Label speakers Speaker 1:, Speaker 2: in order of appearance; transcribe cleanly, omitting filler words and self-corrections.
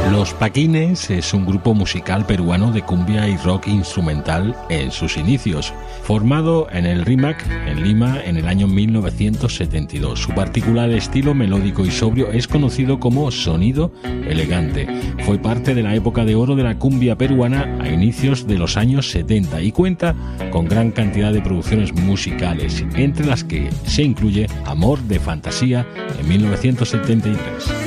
Speaker 1: Los Paquines es un grupo musical peruano de cumbia y rock instrumental en sus inicios, formado en el RIMAC en Lima en el año 1972. Su particular estilo melódico y sobrio es conocido como sonido elegante. Fue parte de la época de oro de la cumbia peruana a inicios de los años 70 y cuenta con gran cantidad de producciones musicales, entre las que se incluye Amor de Fantasía en 1973.